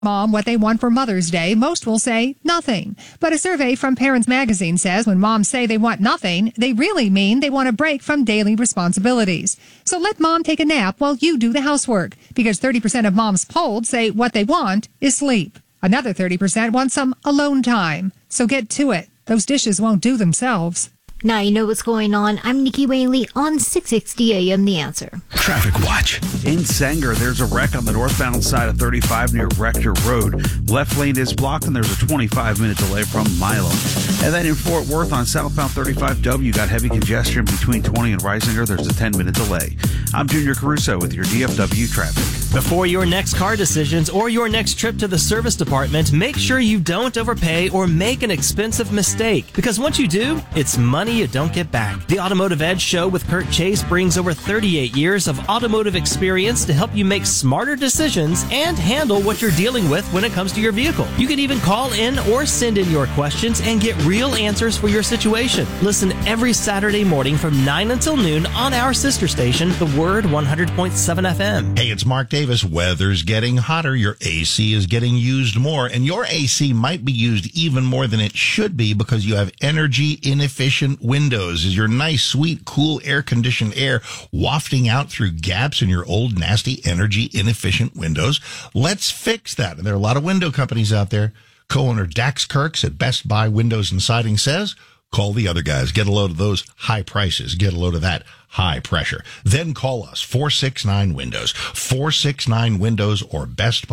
Mom what they want for Mother's Day, most will say nothing. But a survey from Parents Magazine says when moms say they want nothing, they really mean they want a break from daily responsibilities. So let mom take a nap while you do the housework, because 30% of moms polled say what they want is sleep. Another 30% want some alone time. So get to it. Those dishes won't do themselves. Now you know what's going on. I'm Nikki Whaley on 660 AM The Answer. Traffic watch. In Sanger, there's a wreck on the northbound side of 35 near Rector Road. Left lane is blocked, and there's a 25-minute delay from Milo. And then in Fort Worth on southbound 35W, got heavy congestion between 20 and Reisinger. There's a 10-minute delay. I'm Junior Caruso with your DFW traffic. Before your next car decisions or your next trip to the service department, make sure you don't overpay or make an expensive mistake. Because once you do, it's money you don't get back. The Automotive Edge Show with Kurt Chase brings over 38 years of automotive experience to help you make smarter decisions and handle what you're dealing with when it comes to your vehicle. You can even call in or send in your questions and get real answers for your situation. Listen every Saturday morning from 9 until noon on our sister station, The Word 100.7 FM. Hey, it's Mark Davis. Weather's getting hotter. Your AC is getting used more, and your AC might be used even more than it should be because you have energy inefficient windows. Is your nice, sweet, cool, air-conditioned air wafting out through gaps in your old, nasty, energy inefficient windows? Let's fix that. And there are a lot of window companies out there. Co-owner Dax Kirks at Best Buy Windows and Siding says, call the other guys. Get a load of those high prices. Get a load of that high pressure. Then call us, 469-WINDOWS, 469-WINDOWS, or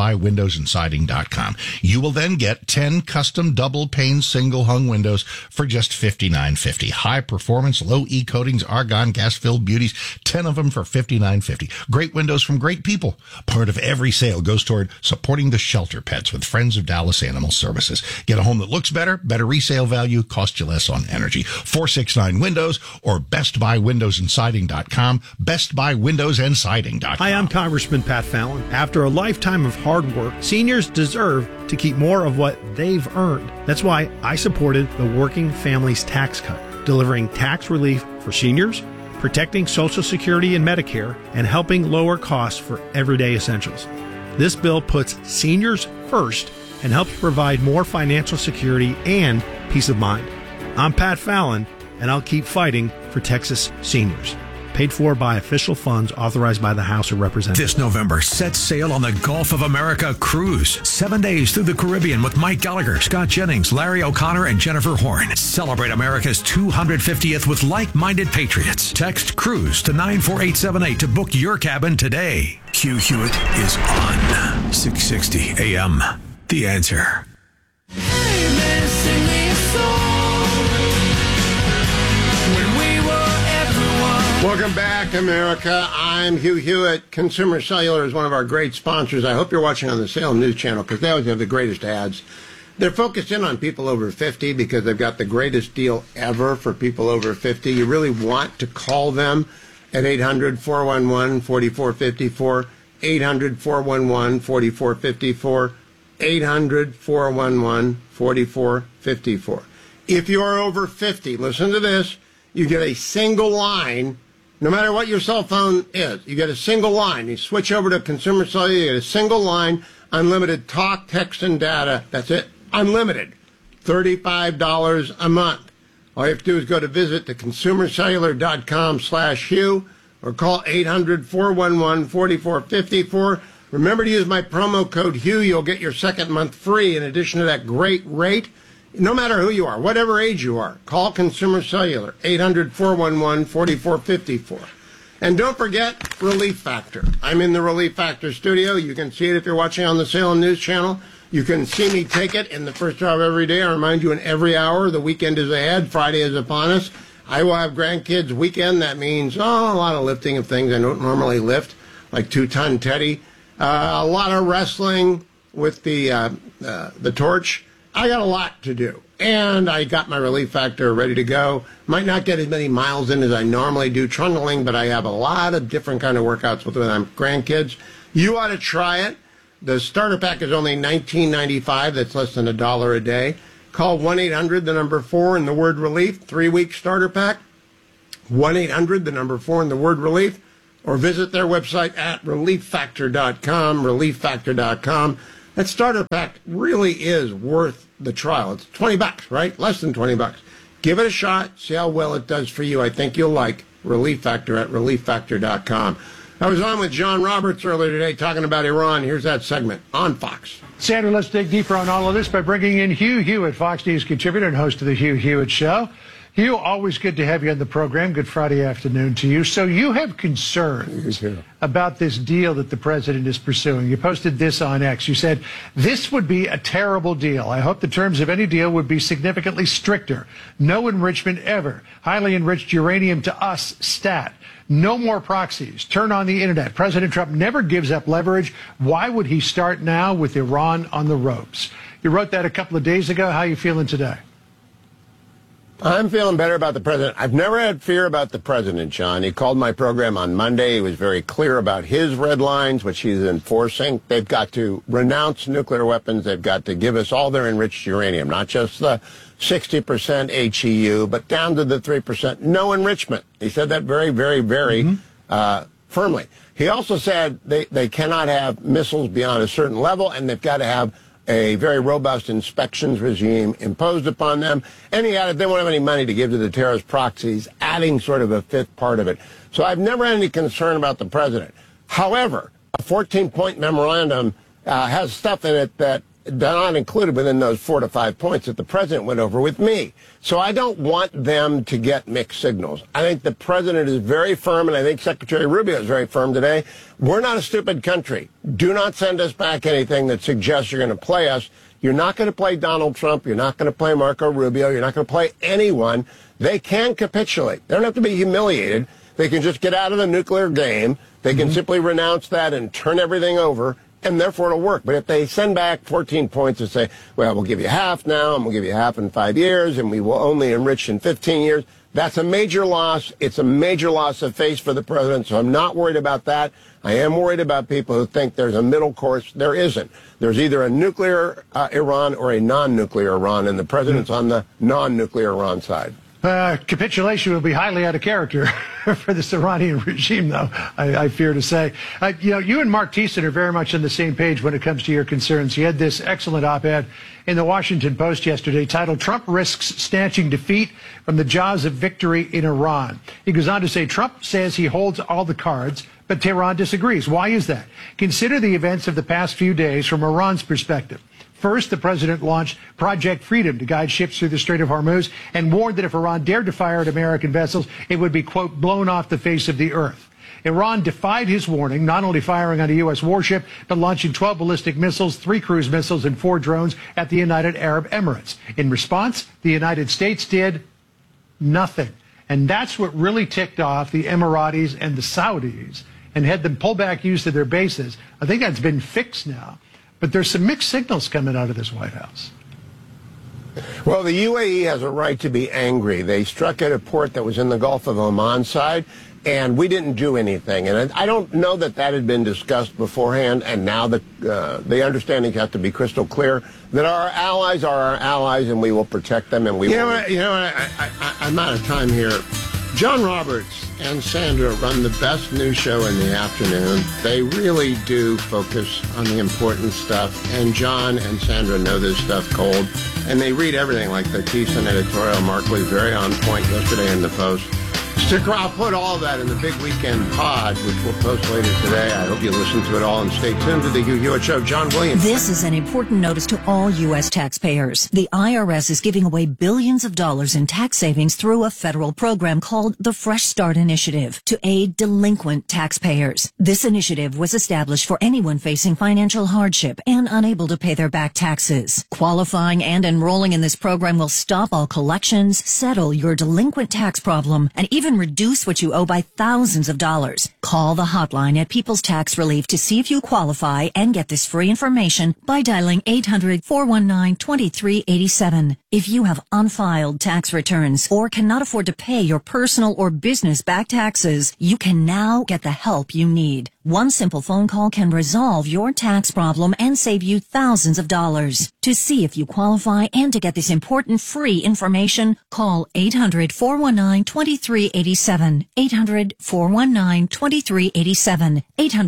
BestBuyWindowsandSiding.com. You will then get 10 custom double-pane single-hung windows for just $59.50. High-performance, low-E coatings, argon gas-filled beauties, 10 of them for $59.50. Great windows from great people. Part of every sale goes toward supporting the shelter pets with Friends of Dallas Animal Services. Get a home that looks better, better resale value, costs you less on energy. 469-WINDOWS or BestBuyWindowsandSiding.com. BestBuyWindowsandSiding.com. Hi, I'm Congressman Pat Fallon. After a lifetime of hard work, seniors deserve to keep more of what they've earned. That's why I supported the Working Families Tax Cut, delivering tax relief for seniors, protecting Social Security and Medicare, and helping lower costs for everyday essentials. This bill puts seniors first and helps provide more financial security and peace of mind. I'm Pat Fallon, and I'll keep fighting for Texas seniors. Paid for by official funds authorized by the House of Representatives. This November, set sail on the Gulf of America cruise. 7 days through the Caribbean with Mike Gallagher, Scott Jennings, Larry O'Connor, and Jennifer Horn. Celebrate America's 250th with like-minded patriots. Text CRUISE to 94878 to book your cabin today. Hugh Hewitt is on 660 AM. The Answer. Welcome back, America. I'm Hugh Hewitt. Consumer Cellular is one of our great sponsors. I hope you're watching on the Salem News Channel because they always have the greatest ads. They're focused in on people over 50 because they've got the greatest deal ever for people over 50. You really want to call them at 800-411-4454, 800-411-4454, 800-411-4454. If you are over 50, listen to this, you get a single line. No matter what your cell phone is, you get a single line. You switch over to Consumer Cellular, you get a single line, unlimited talk, text, and data. That's it. Unlimited. $35 a month. All you have to do is go to visit the consumercellular.com/Hugh or call 800-411-4454. Remember to use my promo code Hugh. You'll get your second month free in addition to that great rate. No matter who you are, whatever age you are, call Consumer Cellular, 800-411-4454. And don't forget Relief Factor. I'm in the Relief Factor studio. You can see it if you're watching on the Salem News Channel. You can see me take it in the first hour of every day. I remind you in every hour, the weekend is ahead. Friday is upon us. I will have grandkids weekend. That means a lot of lifting of things I don't normally lift, like 2-ton Teddy. A lot of wrestling with the torch. I got a lot to do, and I got my Relief Factor ready to go. Might not get as many miles in as I normally do trundling, but I have a lot of different kind of workouts with my grandkids. You ought to try it. The starter pack is only $19.95. That's less than $1 a day. Call 1-800, the number 4, and the word relief, 3-week starter pack. 1-800, the number 4, and the word relief, or visit their website at relieffactor.com, relieffactor.com. That starter pack really is worth the trial. It's $20, right? Less than $20. Give it a shot. See how well it does for you. I think you'll like Relief Factor at relieffactor.com. I was on with John Roberts earlier today talking about Iran. Here's that segment on Fox. Sandra, let's dig deeper on all of this by bringing in Hugh Hewitt, Fox News contributor and host of the Hugh Hewitt Show. Hugh, always good to have you on the program. Good Friday afternoon to you. So you have concerns about this deal that the president is pursuing. You posted this on X. You said, this would be a terrible deal. I hope the terms of any deal would be significantly stricter. No enrichment ever. Highly enriched uranium to us, stat. No more proxies. Turn on the internet. President Trump never gives up leverage. Why would he start now with Iran on the ropes? You wrote that a couple of days ago. How are you feeling today? I'm feeling better about the president. I've never had fear about the president, John. He called my program on Monday. He was very clear about his red lines, which he's enforcing. They've got to renounce nuclear weapons. They've got to give us all their enriched uranium, not just the 60% HEU, but down to the 3%. No enrichment. He said that very, very, very firmly. He also said they cannot have missiles beyond a certain level, and they've got to have a very robust inspections regime imposed upon them. And he added they won't have any money to give to the terrorist proxies, adding sort of a fifth part of it. So I've never had any concern about the president. However, a 14-point memorandum has stuff in it that not included within those 4 to 5 points that the president went over with me. So I don't want them to get mixed signals. I think the president is very firm, and I think Secretary Rubio is very firm today. We're not a stupid country. Do not send us back anything that suggests you're going to play us. You're not going to play Donald Trump. You're not going to play Marco Rubio. You're not going to play anyone. They can capitulate. They don't have to be humiliated. They can just get out of the nuclear game. They can simply renounce that and turn everything over, and therefore it'll work. But if they send back 14 points and say, well, we'll give you half now, and we'll give you half in 5 years, and we will only enrich in 15 years, that's a major loss. It's a major loss of face for the president, so I'm not worried about that. I am worried about people who think there's a middle course. There isn't. There's either a nuclear Iran or a non-nuclear Iran, and the president's on the non-nuclear Iran side. Capitulation will be highly out of character for this Iranian regime, though, I fear to say. You and Mark Thiessen are very much on the same page when it comes to your concerns. You had this excellent op-ed in the Washington Post yesterday titled, Trump Risks Snatching Defeat from the Jaws of Victory in Iran. He goes on to say, Trump says he holds all the cards, but Tehran disagrees. Why is that? Consider the events of the past few days from Iran's perspective. First, the president launched Project Freedom to guide ships through the Strait of Hormuz and warned that if Iran dared to fire at American vessels, it would be, quote, blown off the face of the earth. Iran defied his warning, not only firing on a U.S. warship, but launching 12 ballistic missiles, 3 cruise missiles, and 4 drones at the United Arab Emirates. In response, the United States did nothing. And that's what really ticked off the Emiratis and the Saudis and had them pull back use of their bases. I think that's been fixed now. But there's some mixed signals coming out of this White House. Well, the UAE has a right to be angry. They struck at a port that was in the Gulf of Oman side, and we didn't do anything. And I don't know that that had been discussed beforehand, and now the understanding has to be crystal clear that our allies are our allies, and we will protect them, and we will. I'm out of time here. John Roberts and Sandra run the best news show in the afternoon. They really do focus on the important stuff, and John and Sandra know this stuff cold, and they read everything, like the Thiessen editorial. Mark was very on point yesterday in the Post. I'll put all of that in the Big Weekend Pod, which we'll post later today. I hope you listen to it all and stay tuned to the Hugh Hewitt Show. John Williams. This is an important notice to all U.S. taxpayers. The IRS is giving away billions of dollars in tax savings through a federal program called the Fresh Start Initiative to aid delinquent taxpayers. This initiative was established for anyone facing financial hardship and unable to pay their back taxes. Qualifying and enrolling in this program will stop all collections, settle your delinquent tax problem, and even reduce what you owe by thousands of dollars. Call the hotline at People's Tax Relief to see if you qualify and get this free information by dialing 800-419-2387. If you have unfiled tax returns or cannot afford to pay your personal or business back taxes, you can now get the help you need. One simple phone call can resolve your tax problem and save you thousands of dollars. To see if you qualify and to get this important free information, call 800-419-2387. 2387. 800-419-2387.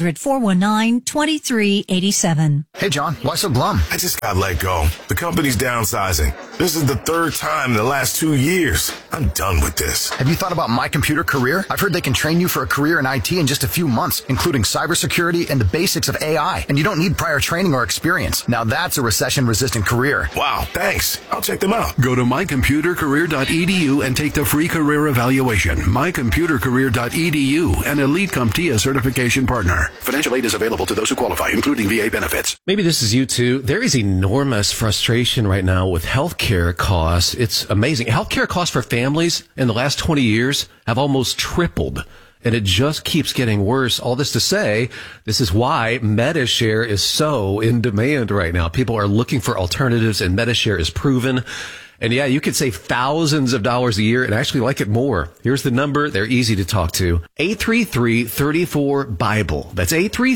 800-419-2387. Hey, John, why so glum? I just got let go. The company's downsizing. This is the third time in the last 2 years. I'm done with this. Have you thought about My Computer Career? I've heard they can train you for a career in IT in just a few months, including cybersecurity and the basics of AI. And you don't need prior training or experience. Now that's a recession-resistant career. Wow, thanks. I'll check them out. Go to mycomputercareer.edu and take the free career evaluation. mycomputercareer.edu, an Elite CompTIA certification partner. Financial aid is available to those who qualify, including VA benefits. Maybe this is you too. There is enormous frustration right now with healthcare costs. It's amazing. Healthcare costs for families in the last 20 years have almost tripled. And it just keeps getting worse. All this to say, this is why Medi-Share is so in demand right now. People are looking for alternatives, and Medi-Share is proven. And yeah, you could save thousands of dollars a year and actually like it more. Here's the number. They're easy to talk to. 833-34-BIBLE. That's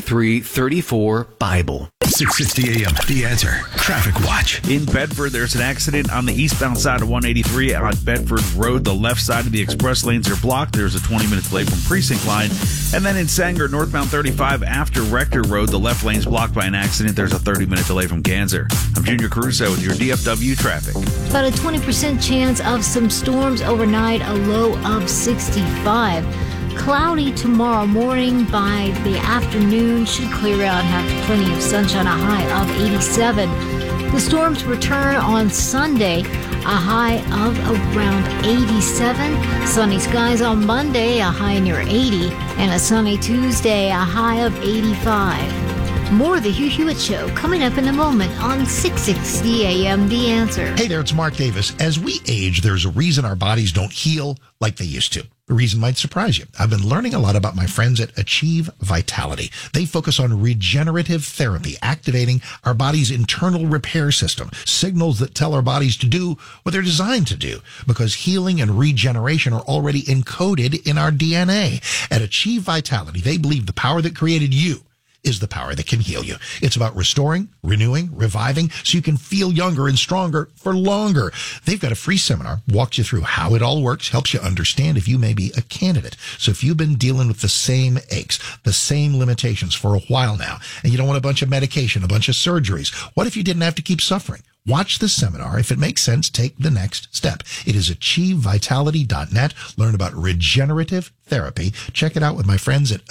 833-34-BIBLE. 660 AM. The Answer. Traffic Watch. In Bedford, there's an accident on the eastbound side of 183 on Bedford Road. The left side of the express lanes are blocked. There's a 20-minute delay from Precinct Line. And then in Sanger, northbound 35 after Rector Road, the left lane's blocked by an accident. There's a 30-minute delay from Ganser. I'm Junior Caruso with your DFW traffic. About a 20% chance of some storms overnight, a low of 65. Cloudy tomorrow morning. By the afternoon, should clear out, have plenty of sunshine, a high of 87. The storms return on Sunday, a high of around 87. Sunny skies on Monday, a high near 80. And a sunny Tuesday, a high of 85. More of the Hugh Hewitt Show coming up in a moment on 660 AM The Answer. Hey there, it's Mark Davis. As we age, there's a reason our bodies don't heal like they used to. The reason might surprise you. I've been learning a lot about my friends at Achieve Vitality. They focus on regenerative therapy, activating our body's internal repair system, signals that tell our bodies to do what they're designed to do, because healing and regeneration are already encoded in our DNA. At Achieve Vitality, they believe the power that created you is the power that can heal you. It's about restoring, renewing, reviving, so you can feel younger and stronger for longer. They've got a free seminar, walks you through how it all works, helps you understand if you may be a candidate. So if you've been dealing with the same aches, the same limitations for a while now, and you don't want a bunch of medication, a bunch of surgeries, what if you didn't have to keep suffering? Watch the seminar. If it makes sense, take the next step. It is achievevitality.net. Learn about regenerative therapy. Check it out with my friends at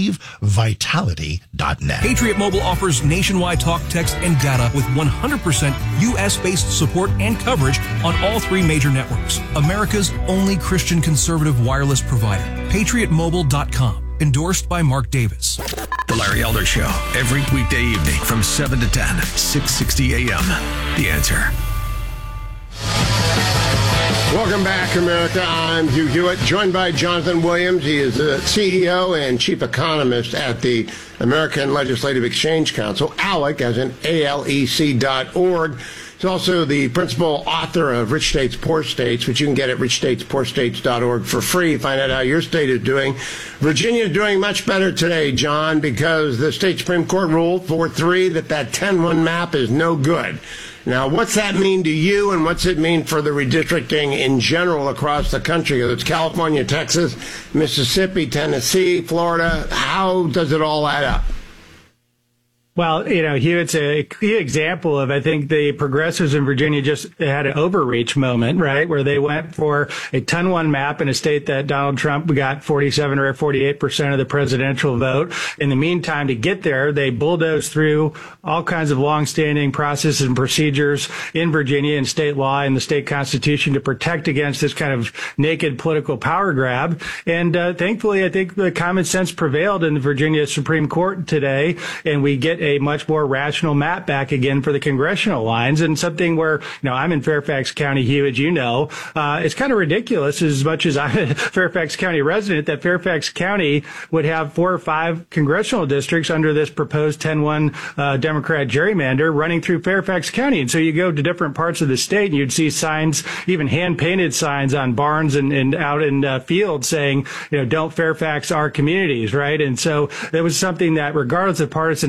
achievevitality.net. Patriot Mobile offers nationwide talk, text, and data with 100% U.S.-based support and coverage on all three major networks. America's only Christian conservative wireless provider. PatriotMobile.com. Endorsed by Mark Davis. The Larry Elder Show, every weekday evening from 7 to 10, 660 AM. The Answer. Welcome back, America. I'm Hugh Hewitt, joined by Jonathan Williams. He is the CEO and chief economist at the American Legislative Exchange Council, ALEC, as in ALEC.org. He's also the principal author of Rich States, Poor States, which you can get at richstatespoorstates.org for free. Find out how your state is doing. Virginia is doing much better today, John, because the state Supreme Court ruled 4-3 that 10-1 map is no good. Now, what's that mean to you, and what's it mean for the redistricting in general across the country? It's California, Texas, Mississippi, Tennessee, Florida. How does it all add up? Well, Hugh, it's a key example of, I think, the progressives in Virginia just had an overreach moment, right, where they went for a 10-1 map in a state that Donald Trump got 47 or 48% of the presidential vote. In the meantime, to get there, they bulldozed through all kinds of longstanding processes and procedures in Virginia and state law and the state constitution to protect against this kind of naked political power grab. And thankfully, I think the common sense prevailed in the Virginia Supreme Court today, and we get a much more rational map back again for the congressional lines, and something where, I'm in Fairfax County, Hugh, as you know, it's kind of ridiculous, as much as I'm a Fairfax County resident, that Fairfax County would have 4 or 5 congressional districts under this proposed 10-1 Democrat gerrymander running through Fairfax County. And so you go to different parts of the state and you'd see signs, even hand-painted signs on barns and out in fields saying, don't Fairfax our communities, right? And so that was something that, regardless of partisan affiliation,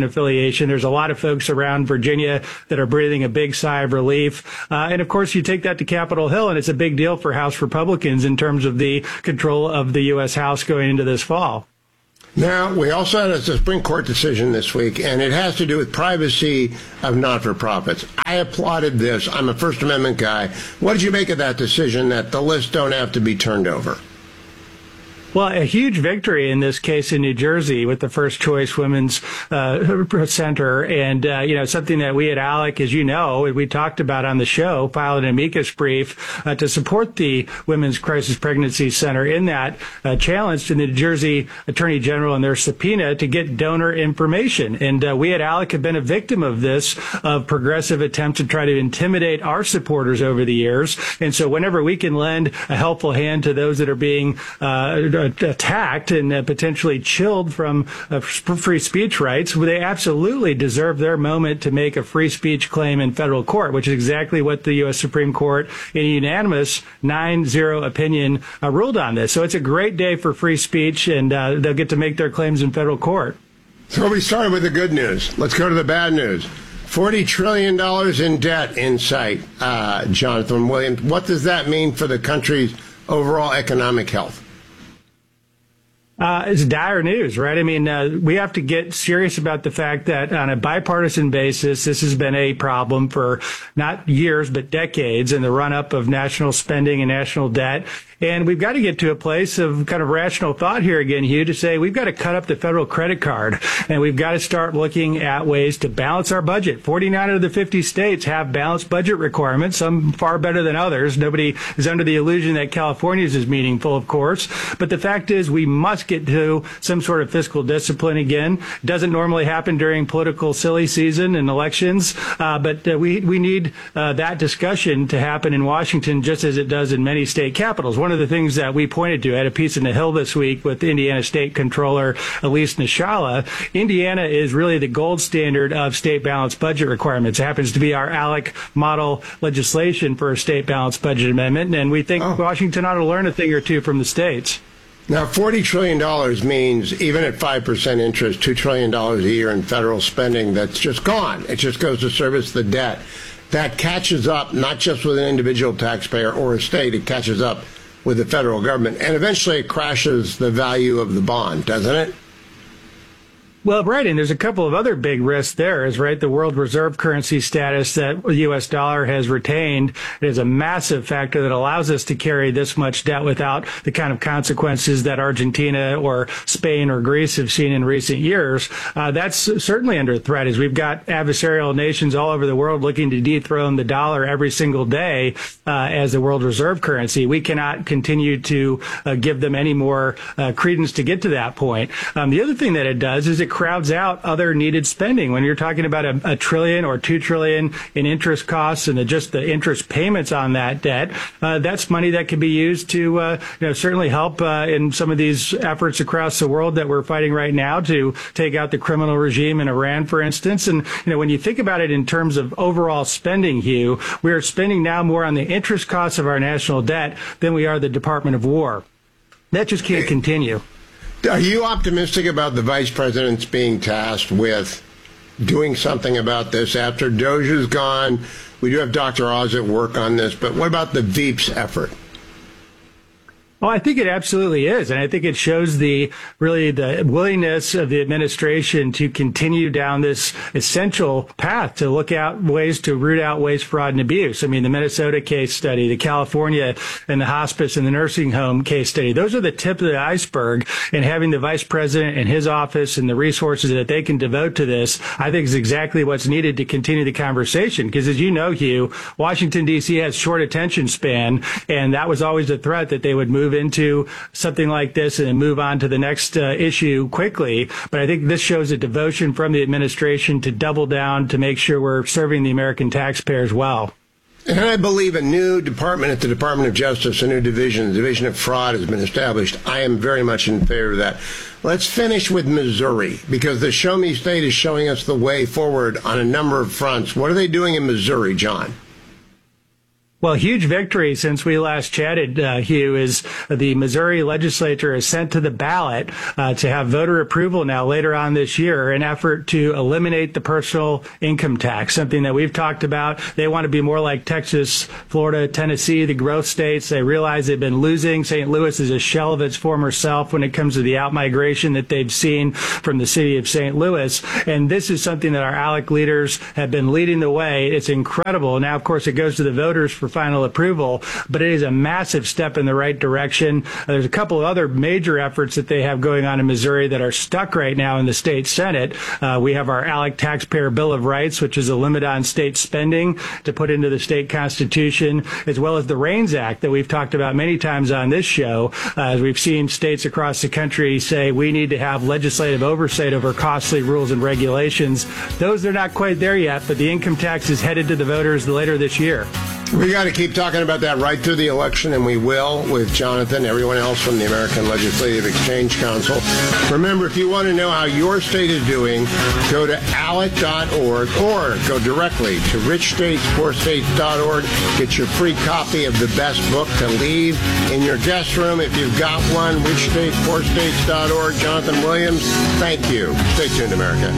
investigation. There's a lot of folks around Virginia that are breathing a big sigh of relief. And of course, you take that to Capitol Hill, and it's a big deal for House Republicans in terms of the control of the U.S. House going into this fall. Now, we also had a Supreme Court decision this week, and it has to do with privacy of not-for-profits. I applauded this. I'm a First Amendment guy. What did you make of that decision that the lists don't have to be turned over? Well, a huge victory in this case in New Jersey with the First Choice Women's Center. And, something that we at ALEC, as you know, we talked about on the show, filed an amicus brief to support the Women's Crisis Pregnancy Center in that challenge to the New Jersey Attorney General and their subpoena to get donor information. And we at ALEC have been a victim of this, of progressive attempts to try to intimidate our supporters over the years. And so whenever we can lend a helpful hand to those that are being attacked and potentially chilled from free speech rights, they absolutely deserve their moment to make a free speech claim in federal court, which is exactly what the U.S. Supreme Court in a unanimous 9-0 opinion ruled on this. So it's a great day for free speech, and they'll get to make their claims in federal court. So we started with the good news. Let's go to the bad news. $40 trillion in debt in sight, Jonathan Williams. What does that mean for the country's overall economic health? It's dire news, right? I mean, we have to get serious about the fact that on a bipartisan basis, this has been a problem for not years, but decades in the run-up of national spending and national debt. And we've got to get to a place of kind of rational thought here again, Hugh, to say we've got to cut up the federal credit card, and we've got to start looking at ways to balance our budget. 49 of the 50 states have balanced budget requirements, some far better than others. Nobody is under the illusion that California's is meaningful, of course. But the fact is we must get to some sort of fiscal discipline again. It doesn't normally happen during political silly season and elections, but we need that discussion to happen in Washington just as it does in many state capitals. One of the things that we pointed to, I had a piece in the Hill this week with Indiana State Controller Elise Nishala. Indiana is really the gold standard of state balanced budget requirements. It happens to be our ALEC model legislation for a state balanced budget amendment, and we think Washington ought to learn a thing or two from the states. Now, $40 trillion means, even at 5% interest, $2 trillion a year in federal spending that's just gone. It just goes to service the debt. That catches up not just with an individual taxpayer or a state, it catches up with the federal government, and eventually it crashes the value of the bond, doesn't it? Well, right, and there's a couple of other big risks there, is right. The world reserve currency status that the U.S. dollar has retained is a massive factor that allows us to carry this much debt without the kind of consequences that Argentina or Spain or Greece have seen in recent years. That's certainly under threat, as we've got adversarial nations all over the world looking to dethrone the dollar every single day as the world reserve currency. We cannot continue to give them any more credence to get to that point. The other thing that it does is it crowds out other needed spending. When you're talking about a trillion or $2 trillion in interest costs and just the interest payments on that debt, that's money that could be used to certainly help in some of these efforts across the world that we're fighting right now to take out the criminal regime in Iran, for instance. And when you think about it in terms of overall spending, Hugh, we are spending now more on the interest costs of our national debt than we are the Department of War. That just can't continue. Are you optimistic about the vice president's being tasked with doing something about this after Dozier is gone? We do have Dr. Oz at work on this, but what about the Veeps effort? Well, I think it absolutely is. And I think it shows the willingness of the administration to continue down this essential path to look at ways to root out waste, fraud, and abuse. I mean, the Minnesota case study, the California and the hospice and the nursing home case study, those are the tip of the iceberg. And having the vice president and his office and the resources that they can devote to this, I think is exactly what's needed to continue the conversation. Because as you know, Hugh, Washington, D.C. has short attention span, and that was always a threat that they would move into something like this and then move on to the next issue quickly. But I think this shows a devotion from the administration to double down to make sure we're serving the American taxpayers well. And I believe a new department at the Department of Justice, a new division, the Division of Fraud, has been established. I am very much in favor of that. Let's finish with Missouri, because the Show Me State is showing us the way forward on a number of fronts. What are they doing in Missouri, John? Well, huge victory since we last chatted, Hugh, is the Missouri legislature has sent to the ballot to have voter approval now later on this year, an effort to eliminate the personal income tax, something that we've talked about. They want to be more like Texas, Florida, Tennessee, the growth states. They realize they've been losing. St. Louis is a shell of its former self when it comes to the outmigration that they've seen from the city of St. Louis. And this is something that our ALEC leaders have been leading the way. It's incredible. Now, of course, it goes to the voters for final approval, but it is a massive step in the right direction. There's a couple of other major efforts that they have going on in Missouri that are stuck right now in the state Senate. We have our ALEC Taxpayer Bill of Rights, which is a limit on state spending to put into the state constitution, as well as the REINS Act that we've talked about many times on this show. As we've seen states across the country say we need to have legislative oversight over costly rules and regulations. Those are not quite there yet, but the income tax is headed to the voters later this year. We got to keep talking about that right through the election, and we will with Jonathan, everyone else from the American Legislative Exchange Council. Remember, if you want to know how your state is doing, go to alec.org or go directly to richstatespoorstates.org. Get your free copy of the best book to leave in your guest room if you've got one, richstatespoorstates.org. Jonathan Williams, thank you. Stay tuned, America.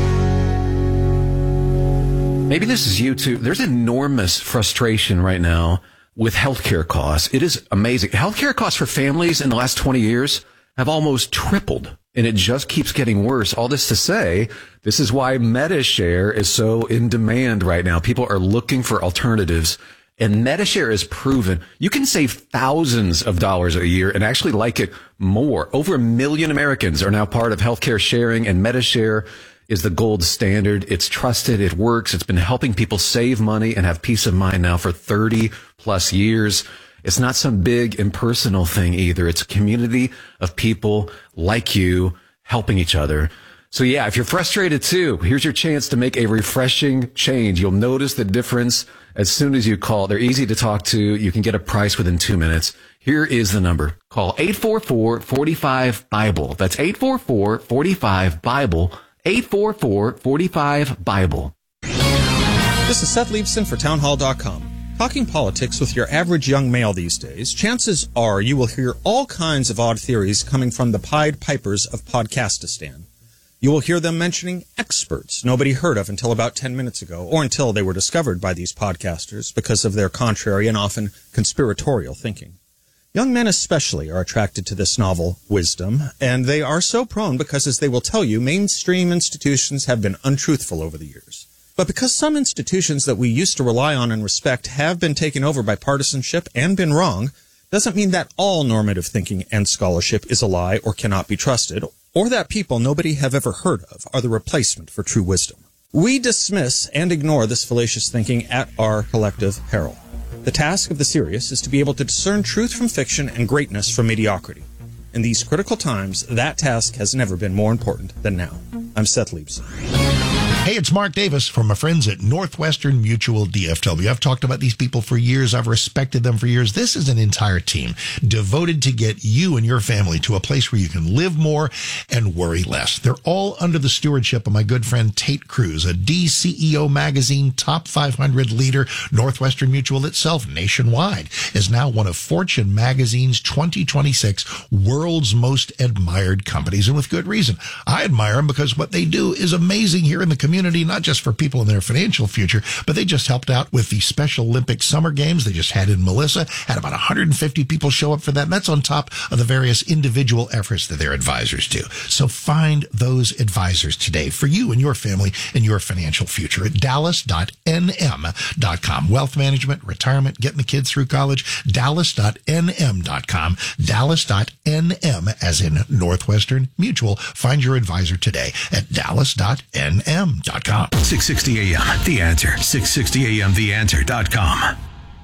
Maybe this is you too. There's enormous frustration right now with healthcare costs. It is amazing. Healthcare costs for families in the last 20 years have almost tripled, and it just keeps getting worse. All this to say, this is why Medi-Share is so in demand right now. People are looking for alternatives, and Medi-Share is proven you can save thousands of dollars a year and actually like it more. Over 1 million Americans are now part of healthcare sharing, and Medi-Share is the gold standard. It's trusted. It works. It's been helping people save money and have peace of mind now for 30 plus years. It's not some big impersonal thing either. It's a community of people like you helping each other. So yeah, if you're frustrated too, here's your chance to make a refreshing change. You'll notice the difference as soon as you call. They're easy to talk to. You can get a price within 2 minutes. Here is the number. Call 844-45-BIBLE. That's 844-45-BIBLE. 844-45-BIBLE. This is Seth Leibson for townhall.com. Talking politics with your average young male these days, chances are you will hear all kinds of odd theories coming from the Pied Pipers of Podcastistan. You will hear them mentioning experts nobody heard of until about 10 minutes ago, or until they were discovered by these podcasters because of their contrary and often conspiratorial thinking. Young men especially are attracted to this novel wisdom, and they are so prone because, as they will tell you, mainstream institutions have been untruthful over the years. But because some institutions that we used to rely on and respect have been taken over by partisanship and been wrong, doesn't mean that all normative thinking and scholarship is a lie or cannot be trusted, or that people nobody have ever heard of are the replacement for true wisdom. We dismiss and ignore this fallacious thinking at our collective peril. The task of the serious is to be able to discern truth from fiction and greatness from mediocrity. In these critical times, that task has never been more important than now. I'm Seth Leibson. Hey, it's Mark Davis from my friends at Northwestern Mutual DFW. I've talked about these people for years. I've respected them for years. This is an entire team devoted to get you and your family to a place where you can live more and worry less. They're all under the stewardship of my good friend Tate Cruz, a DCEO magazine top 500 leader. Northwestern Mutual itself, nationwide, is now one of Fortune magazine's 2026 world's most admired companies, and with good reason. I admire them because what they do is amazing here in the community, not just for people in their financial future, but they just helped out with the Special Olympic Summer Games they just had in Melissa, had about 150 people show up for that, and that's on top of the various individual efforts that their advisors do. So find those advisors today for you and your family and your financial future at dallas.nm.com. Wealth management, retirement, getting the kids through college, dallas.nm.com, dallas.nm as in Northwestern Mutual. Find your advisor today at dallas.nm.com. 660 AM, The Answer. 660 AM, TheAnswer.com.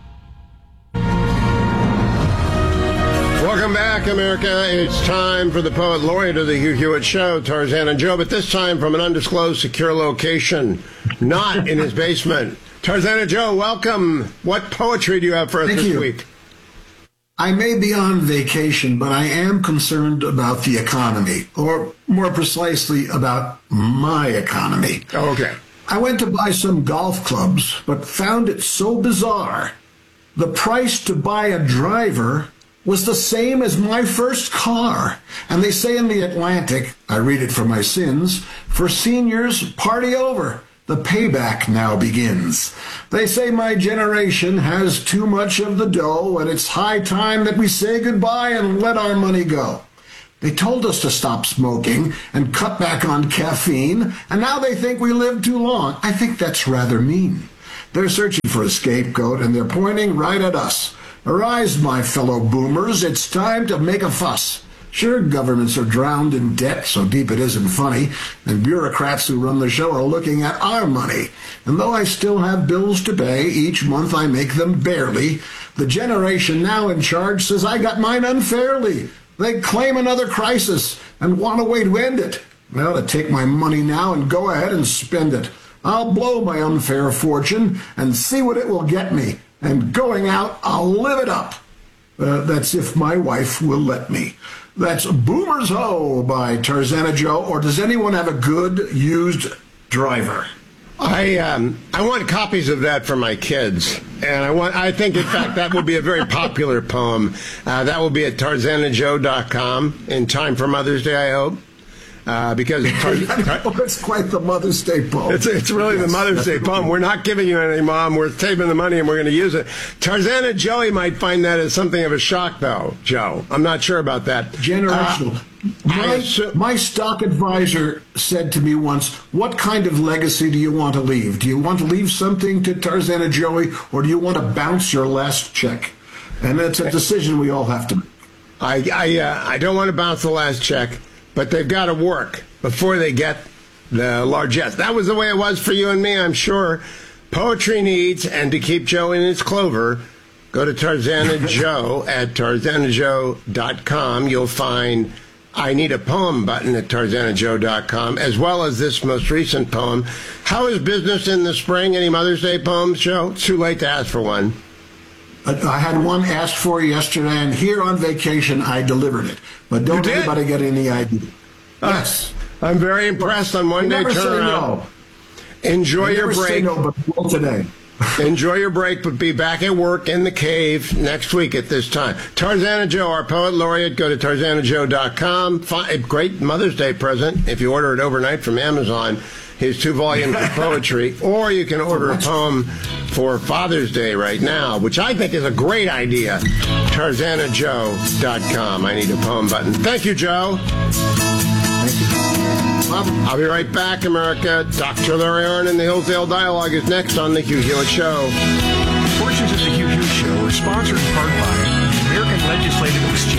Welcome back, America. It's time for the poet laureate of the Hugh Hewitt Show, Tarzana Joe, but this time from an undisclosed secure location, not in his basement. Tarzana Joe, welcome. What poetry do you have for us this week? I may be on vacation, but I am concerned about the economy, or more precisely about my economy. Oh, okay. I went to buy some golf clubs, but found it so bizarre the price to buy a driver was the same as my first car. And they say in the Atlantic, I read it for my sins, for seniors, party over. The payback now begins. They say my generation has too much of the dough, and it's high time that we say goodbye and let our money go. They told us to stop smoking and cut back on caffeine, and now they think we live too long. I think that's rather mean. They're searching for a scapegoat, and they're pointing right at us. Arise, my fellow boomers, it's time to make a fuss. Sure, governments are drowned in debt so deep it isn't funny, and bureaucrats who run the show are looking at our money. And though I still have bills to pay, each month I make them barely. The generation now in charge says I got mine unfairly. They claim another crisis and want a way to end it. I ought to take my money now and go ahead and spend it. I'll blow my unfair fortune and see what it will get me. And going out, I'll live it up. That's if my wife will let me. That's Boomers Ho by Tarzana Joe. Or does anyone have a good used driver? I want copies of that for my kids, and I think in fact that will be a very popular poem. That will be at TarzanaJoe.com in time for Mother's Day, I hope. Because it's quite the Mother's Day poem. It's really the Mother's Day poem. We're not giving you any, Mom. We're saving the money and we're going to use it. Tarzana Joey might find that as something of a shock, though, Joe. I'm not sure about that. Generational. My stock advisor said to me once, what kind of legacy do you want to leave? Do you want to leave something to Tarzana Joey, or do you want to bounce your last check? And it's a decision we all have to make. I don't want to bounce the last check, but they've got to work before they get the largesse. That was the way it was for you and me, I'm sure. Poetry needs, and to keep Joe in his clover, go to Tarzana Joe at TarzanaJoe.com. You'll find I Need a Poem button at TarzanaJoe.com, as well as this most recent poem. How is business in the spring? Any Mother's Day poems, Joe? It's too late to ask for one. I had one asked for yesterday, and here on vacation I delivered it. But don't anybody get any idea. Yes. I'm very impressed on one-day turnaround. No. Enjoy your break. Say no, but today. Enjoy your break, but be back at work in the cave next week at this time. Tarzana Joe, our poet laureate. Go to TarzanaJoe.com. A great Mother's Day present if you order it overnight from Amazon. His 2 volumes of poetry. Or you can order a poem for Father's Day right now, which I think is a great idea. TarzanaJoe.com. I Need a Poem button. Thank you, Joe. Thank you. I'll be right back, America. Dr. Larry Arnn and the Hillsdale Dialogue is next on The Hugh Hewitt Show. Portions of The Hugh Hewitt Show are sponsored in part by the American Legislative Exchange.